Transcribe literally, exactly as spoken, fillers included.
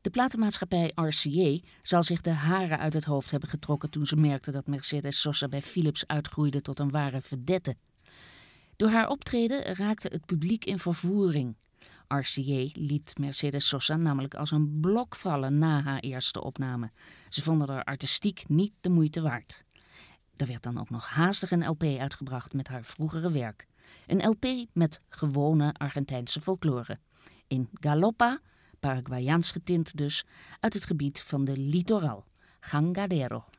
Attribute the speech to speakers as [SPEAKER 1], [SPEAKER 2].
[SPEAKER 1] De platenmaatschappij R C A zal zich de haren uit het hoofd hebben getrokken toen ze merkte dat Mercedes Sosa bij Philips uitgroeide tot een ware vedette. Door haar optreden raakte het publiek in vervoering. R C A liet Mercedes Sosa namelijk als een blok vallen na haar eerste opname. Ze vonden haar artistiek niet de moeite waard. Er werd dan ook nog haastig een L P uitgebracht met haar vroegere werk. Een L P met gewone Argentijnse folklore. In Galopa, Paraguayaans getint dus, uit het gebied van de Litoral, Jangadero.